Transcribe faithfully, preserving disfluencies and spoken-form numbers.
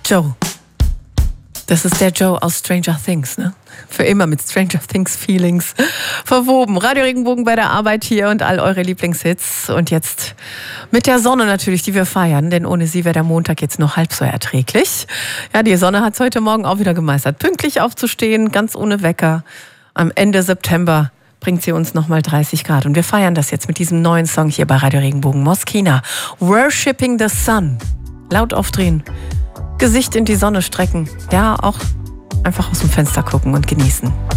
Joe. Das ist der Joe aus Stranger Things, ne? Für immer mit Stranger Things Feelings verwoben. Radio Regenbogen bei der Arbeit hier und all eure Lieblingshits. Und jetzt mit der Sonne natürlich, die wir feiern, denn ohne sie wäre der Montag jetzt noch halb so erträglich. Ja, die Sonne hat es heute Morgen auch wieder gemeistert. Pünktlich aufzustehen, ganz ohne Wecker. Am Ende September bringt sie uns nochmal dreißig Grad. Und wir feiern das jetzt mit diesem neuen Song hier bei Radio Regenbogen. Moskina, Worshipping the Sun. Laut aufdrehen. Gesicht in die Sonne strecken. Ja, auch einfach aus dem Fenster gucken und genießen.